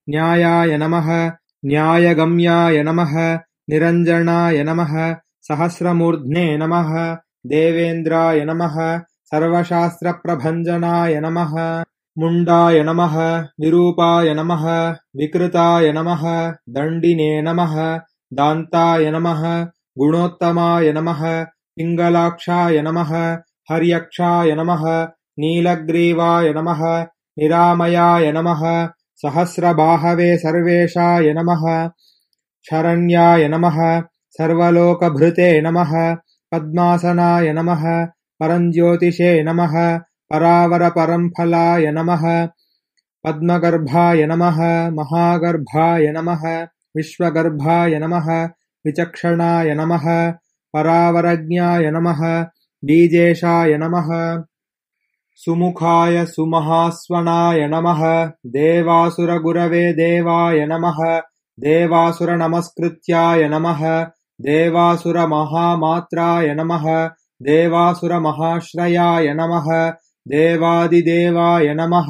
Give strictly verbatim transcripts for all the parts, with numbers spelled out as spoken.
न्यायाय नमः न्यायगम्याय नमः निरञ्जनाय नमः सहस्रमूर्ध्ने नमः देवेन्द्राय नमः सर्वशास्त्रप्रभञ्जनाय नमः मुण्डाय नमः विरूपाय नमः विकृताय नमः दण्डिने नमः दान्ताय नमः गुणोत्तमाय नमः पिङ्गलाक्षाय नमः हर्यक्षाय नमः नीलग्रीवाय नमः निरामयाय नमः सहस्रबाहवे सर्वेशाय नमः शरण्याय नमः सर्वलोकभृते नमः पद्मासनाय नमः परञ्ज्योतिषे नमः परावरपरंफलाय नमः पद्मगर्भाय नमः महागर्भाय नमः विश्वगर्भाय नमः विचक्षणाय नमः परावरज्ञाय नमः बीजेशाय नमः सुमुखाय सुमहास्वनाय नमः देवासुरगुरवे देवाय नमः देवासुरनमस्कृत्याय नमः देवासुरमहामात्राय नमः देवासुरमहाश्रयाय नमः देवादिदेवाय नमः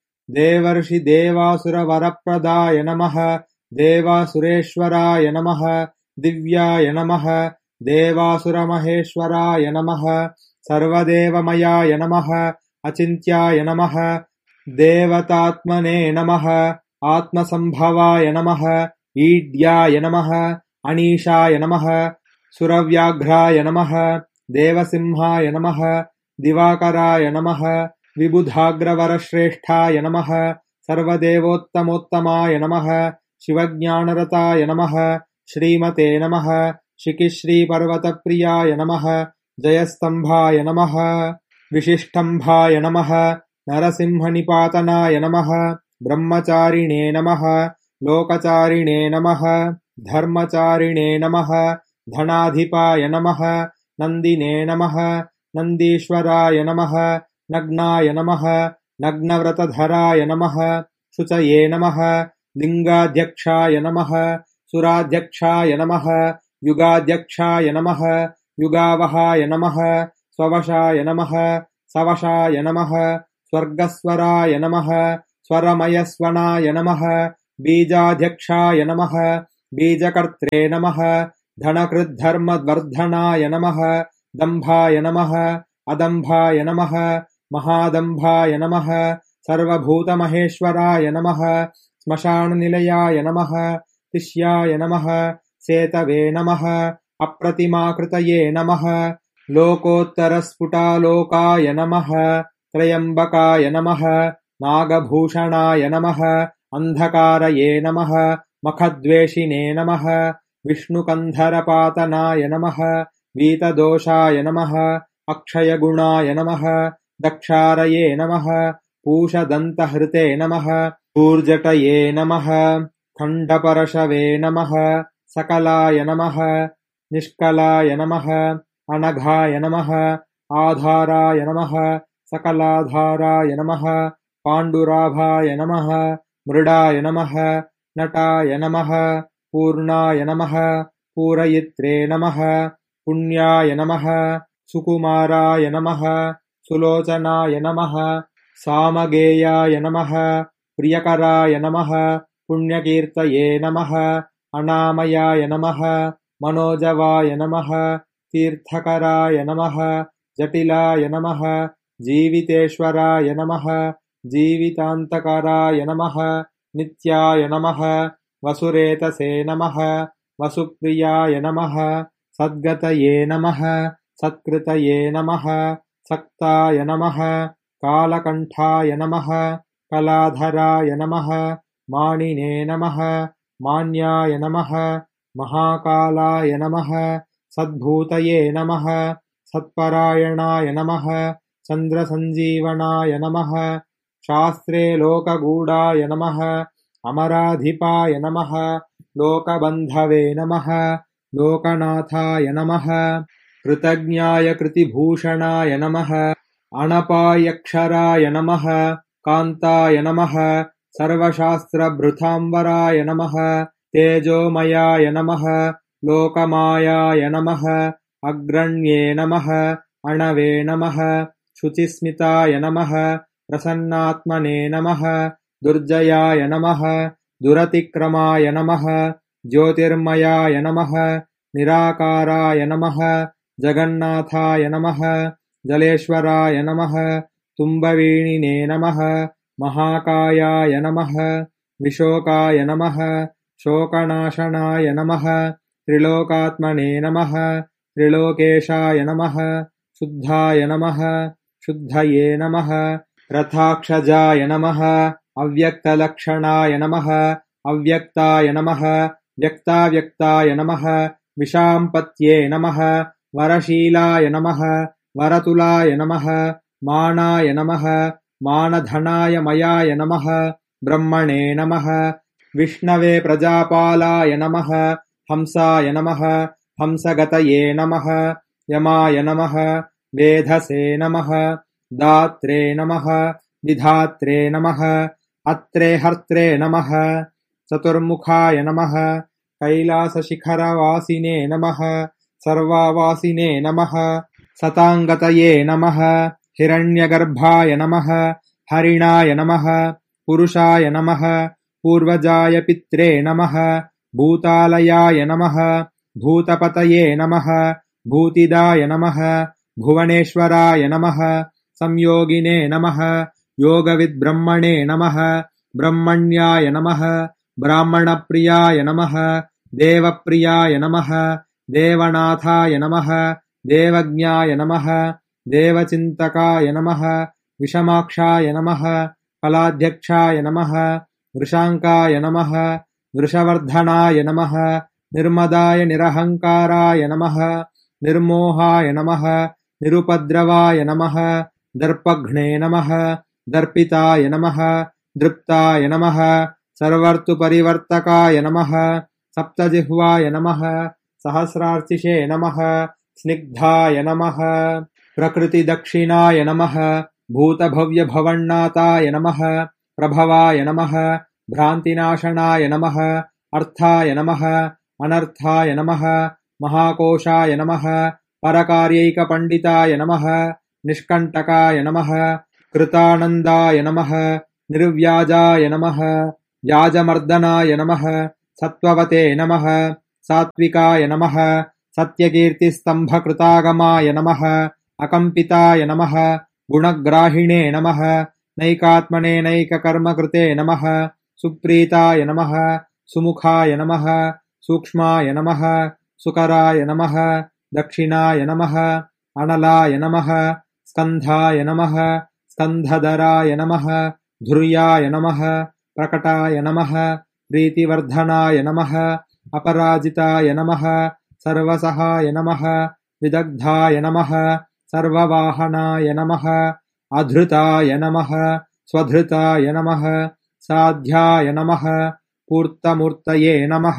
देवर्षिदेवासुरवरप्रदाय नमः देवासुरेश्वराय नमः दिव्याय नमः देवासुरमहेश्वराय नमः सर्वदेवमयाय नमः अचिन्त्याय नमः देवतात्मने नमः आत्मसम्भवाय नमः ईड्याय नमः अनीशाय नमः सुरव्याघ्राय नमः देवसिंहाय नमः दिवाकराय नमः विबुधाग्रवरश्रेष्ठाय नमः सर्वदेवोत्तमोत्तमाय नमः शिवज्ञानरताय नमः श्रीमते नमः शिखिश्रीपर्वतप्रियाय नमः जयस्तम्भाय नमः विशिष्टम्भाय नमः नरसिंहनिपातनाय नमः ब्रह्मचारिणे नमः लोकचारिणे नमः धर्मचारिणे नमः धनाधिपाय नमः नन्दिने नमः नन्दीश्वराय नमः नग्नाय नमः नग्नव्रतधराय नमः शुचये नमः लिङ्गाध्यक्षाय नमः सुराध्यक्षाय नमः युगाध्यक्षाय नमः युगावहाय नमः स्ववशाय नमः सवशाय नमः स्वर्गस्वराय नमः स्वरमयस्वनाय नमः बीजाध्यक्षाय नमः बीजकर्त्रे नमः धनकृद्धर्मवर्धनाय नमः दम्भाय नमः अदम्भाय नमः महादम्भाय नमः सर्वभूतमहेश्वराय नमः श्मशाननिलयाय नमः तिष्याय नमः सेतवे नमः अप्रतिमाकृतये नमः लोकोत्तरस्फुटालोकाय नमः त्रयम्बकाय नमः नागभूषणाय नमः अन्धकारये नमः मखद्वेषिणे नमः विष्णुकन्धरपातनाय नमः वीतदोषाय नमः अक्षयगुणाय नमः दक्षारये नमः पूषदन्तहृते नमः ऊर्जटये नमः खण्डपरशवे नमः सकलाय नमः निष्कलाय नमः अनघाय नमः आधाराय नमः सकलाधाराय नमः पाण्डुराभाय नमः मृडाय नमः नटाय नमः पूर्णाय नमः पूरयित्रे नमः पुण्याय नमः सुकुमाराय नमः सुलोचनाय नमः सामगेयाय नमः प्रियकराय नमः पुण्यकीर्तये नमः अनामयाय नमः मनोजवाय नमः तीर्थकराय नमः जटिलाय नमः जीवितेश्वराय नमः जीवितान्तकराय नमः नित्याय नमः वसुरेतसे नमः वसुप्रियाय नमः सद्गतये नमः सत्कृतये नमः सक्ताय नमः कालकण्ठाय नमः कलाधराय नमः मानिने नमः मान्याय नमः महाकालाय नमः सद्भूतये नमः सत्परायणाय नमः चन्द्रसञ्जीवनाय नमः शास्त्रे लोकगूढाय नमः अमराधिपाय नमः लोकबन्धवे नमः लोकनाथाय नमः कृतज्ञाय कृतिभूषणाय नमः अणपायक्षराय नमः कान्ताय नमः सर्वशास्त्रभृताम्बराय नमः तेजोमयाय नमः लोकमायाय नमः अग्रण्ये नमः अणवे नमः शुचिस्मिताय नमः प्रसन्नात्मने नमः दुर्जयाय नमः दुरतिक्रमाय नमः ज्योतिर्मयाय नमः निराकाराय नमः जगन्नाथाय नमः जलेश्वराय नमः तुम्बवीणिने नमः महाकायाय नमः विशोकाय नमः शोकनाशनाय नमः त्रिलोकात्मने नमः त्रिलोकेशाय नमः शुद्धाय नमः शुद्धये नमः रथाक्षजाय नमः अव्यक्तलक्षणाय नमः अव्यक्ताय नमः व्यक्ताव्यक्ताय नमः विशाम्पत्ये नमः वरशीलाय नमः वरतुलाय नमः मानाय नमः मानधनाय मयाय नमः ब्रह्मणे नमः विष्णवे प्रजापालाय नमः हंसाय नमः हंसगतये नमः यमाय नमः वेधसे नमः दात्रे नमः विधात्रे नमः अत्रे हर्त्रे नमः चतुर्मुखाय नमः कैलासशिखरवासिने नमः सर्वावासिने नमः सताङ्गतये नमः हिरण्यगर्भाय नमः हरिणाय नमः पुरुषाय नमः पूर्वजाय पित्रे नमः भूतालयाय नमः भूतपतये नमः भूतिदाय नमः भुवनेश्वराय नमः संयोगिने नमः योगविद्ब्रह्मणे नमः ब्रह्मण्याय नमः ब्राह्मणप्रियाय नमः देवप्रियाय नमः देवनाथाय नमः देवज्ञाय नमः देवचिन्तकाय नमः विषमाक्षाय नमः फलाध्यक्षाय नमः वृषाङ्काय नमः वृषवर्धनाय नमः निर्मदाय निरहङ्काराय नमः निर्मोहाय नमः निरुपद्रवाय नमः दर्पघ्ने नमः दर्पिताय नमः दृप्ताय नमः सर्वर्तुपरिवर्तकाय नमः सप्तजिह्वाय नमः सहस्रार्चिषे नमः स्निग्धाय नमः प्रकृतिदक्षिणाय नमः भूतभव्यभवन्नाथाय नमः प्रभवाय नमः भ्रान्तिनाशनाय नमः अर्थाय नमः अनर्थाय नमः महाकोशाय नमः परकार्यैकपण्डिताय नमः निष्कण्टकाय नमः कृतानन्दाय नमः निर्व्याजाय नमः व्याजमर्दनाय नमः सत्त्ववते नमः सात्विकाय नमः सत्यकीर्तिस्तम्भकृतागमाय नमः अकम्पिताय नमः गुणग्राहिणे नमः नैकात्मने नैककर्मकृते नमः सुप्रीताय नमः सुमुखाय नमः सूक्ष्माय नमः सुकराय नमः दक्षिणाय नमः अनलाय नमः स्कन्धाय नमः स्कन्धधराय नमः धुर्याय नमः प्रकटाय नमः प्रीतिवर्धनाय नमः अपराजिताय नमः सर्वसहाय नमः विदग्धाय नमः सर्ववाहनाय नमः अधृताय नमः स्वधृताय नमः साध्याय नमः पूर्तमूर्तये नमः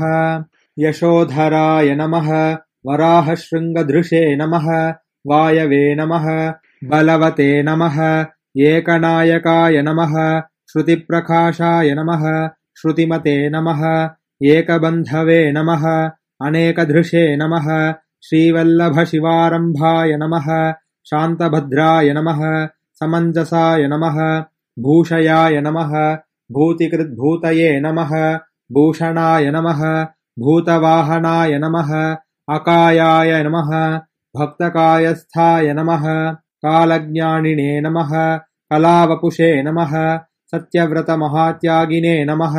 यशोधराय नमः वराहशृङ्गधृषे नमः वायवे नमः बलवते नमः एकनायकाय नमः श्रुतिप्रकाशाय नमः श्रुतिमते नमः एकबन्धवे नमः अनेकधृषे नमः श्रीवल्लभशिवारम्भाय नमः शान्तभद्राय नमः समञ्जसाय नमः भूषयाय नमः भूतिकृद्भूतये नमः भूषणाय नमः भूतवाहनाय नमः अकायाय नमः भक्तकायस्थाय नमः कालज्ञानिने नमः कलावपुषे नमः सत्यव्रतमहात्यागिने नमः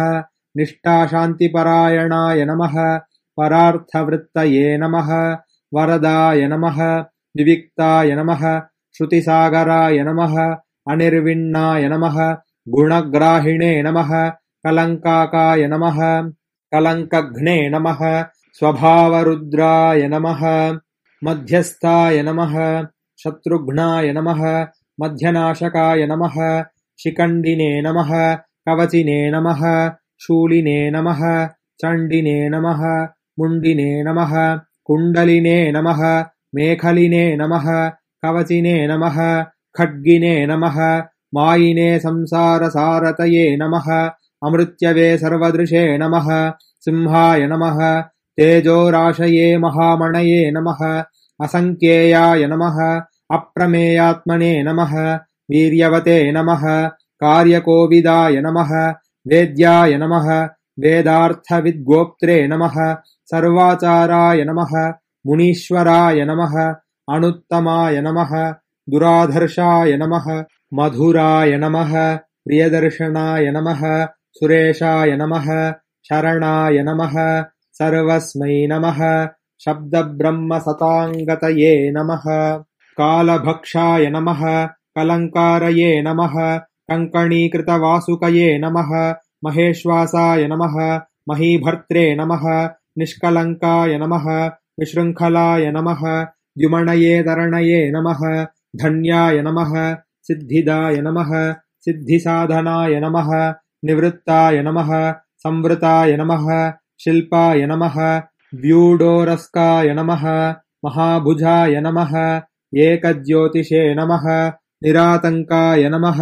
निष्ठाशान्तिपरायणाय नमः परार्थवृत्तये नमः वरदाय नमः विविक्ताय नमः श्रुतिसागराय नमः अनिर्विण्णाय नमः गुणग्राहिणे नमः कलङ्काकाय नमः कलङ्कघ्ने नमः स्वभावरुद्राय नमः मध्यस्थाय नमः शत्रुघ्नाय नमः मध्यनाशकाय नमः शिखण्डिने नमः कवचिने नमः शूलिने नमः चण्डिने नमः मुण्डिने नमः कुण्डलिने नमः मेखलिने नमः कवचिने नमः खड्गिने नमः मायिने संसारसारतये नमः अमृत्यवे सर्वदृशे नमः सिंहाय नमः तेजोराशये महामणये नमः असङ्ख्येयाय नमः अप्रमेयात्मने नमः वीर्यवते नमः कार्यकोविदाय नमः वेद्याय नमः वेदार्थविद्गोप्त्रे नमः सर्वाचाराय नमः मुनीश्वराय नमः अनुत्तमाय नमः दुराधर्षाय नमः मधुराय नमः प्रियदर्शनाय नमः सुरेशाय नमः शरणाय नमः सर्वस्मै नमः शब्दब्रह्मसताङ्गतये नमः कालभक्षाय नमः कलङ्कारये नमः कङ्कणीकृतवासुकये नमः महेश्वासाय नमः महीभर्त्रे नमः निष्कलङ्काय नमः विशृङ्खलाय नमः द्युमणये तरणये नमः धन्याय नमः सिद्धिदाय नमः सिद्धिसाधनाय नमः निवृत्ताय नमः संवृताय नमः शिल्पाय नमः व्यूढोरस्काय नमः महाभुजाय नमः एकज्योतिषे नमः निरातङ्काय नमः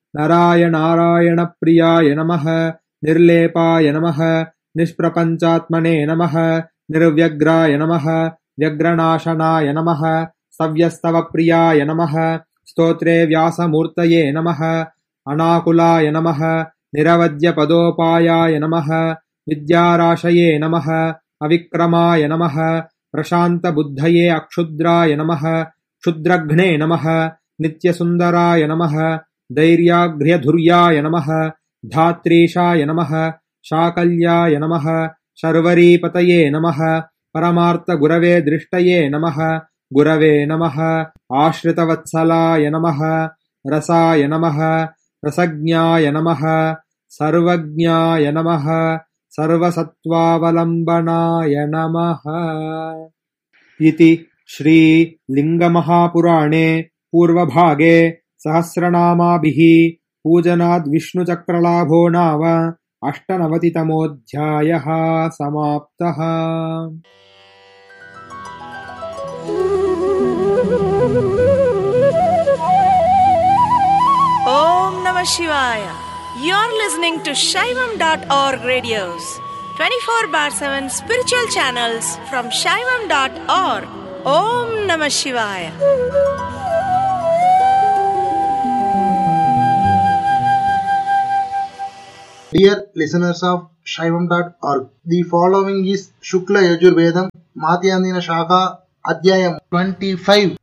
नारायणारायणप्रियाय नमः निर्लेपाय नमः निष्प्रपञ्चात्मने नमः निर्व्यग्राय नमः व्यग्रनाशनाय नमः सव्यस्तवप्रियाय नमः स्तोत्रे व्यासमूर्तये नमः अनाकुलाय नमः निरवद्यपदोपायाय नमः विद्याराशये नमः अविक्रमाय नमः प्रशान्तबुद्धये अक्षुद्राय नमः क्षुद्रघ्ने नमः नित्यसुन्दराय नमः धैर्याघ्र्यधुर्याय नमः धात्रीशाय नमः शाकल्याय नमः शर्वरीपतये नमः परमार्थगुरवे दृष्टये नमः गुरवे नमः आश्रितवत्सलाय नमः रसाय नमः रसज्ञाय नमः सर्वज्ञाय नमः सर्वसत्त्वावलम्बनाय नमः इति श्रीलिङ्गमहापुराणे पूर्वभागे सहस्रनामाभिः पूजनाद्विष्णुचक्रलाभो नाम अष्टनवतितमोऽध्यायः समाप्तः। Om Namah Shivaya. You're listening to Shaivam dot org radios, twenty-four bar seven spiritual channels from Shaivam dot org. Om Namah Shivaya. Dear listeners of Shaivam dot org, the following is Shukla Yajurvedam Madhyandina Shaka Adhyayam twenty-five.